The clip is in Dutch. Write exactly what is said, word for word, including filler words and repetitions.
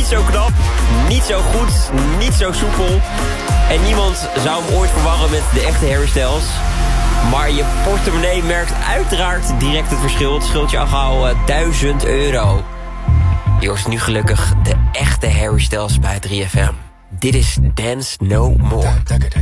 Niet zo knap, niet zo goed, niet zo soepel. En niemand zou hem ooit verwarren met de echte Harry Styles. Maar je portemonnee merkt uiteraard direct het verschil. Het scheelt je al gauw uh, duizend euro. Je hoort nu gelukkig de echte Harry Styles bij drie F M. Dit is Dance No More.